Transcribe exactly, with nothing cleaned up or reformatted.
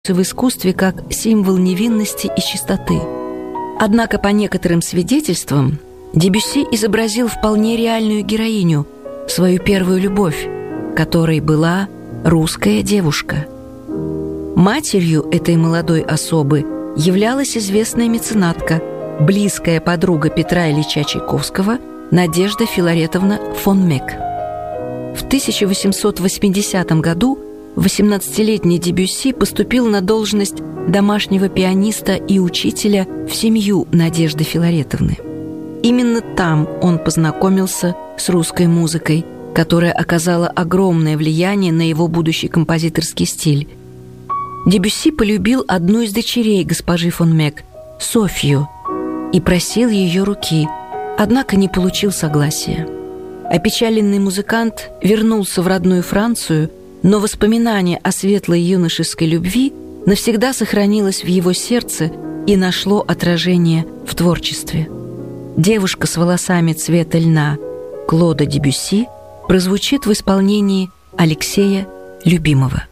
в искусстве как символ невинности и чистоты. Однако, по некоторым свидетельствам, Дебюсси изобразил вполне реальную героиню, свою первую любовь, которой была русская девушка. Матерью этой молодой особы являлась известная меценатка, близкая подруга Петра Ильича Чайковского Надежда Филаретовна фон Мек. В тысяча восемьсот восьмидесятом году восемнадцатилетний Дебюсси поступил на должность домашнего пианиста и учителя в семью Надежды Филаретовны. Именно там он познакомился с русской музыкой, которая оказала огромное влияние на его будущий композиторский стиль. Дебюсси полюбил одну из дочерей госпожи фон Мек, Софью, и просил ее руки, однако не получил согласия. Опечаленный музыкант вернулся в родную Францию, но воспоминание о светлой юношеской любви навсегда сохранилось в его сердце и нашло отражение в творчестве. «Девушка с волосами цвета льна» Клода Дебюсси прозвучит в исполнении Алексея Любимова.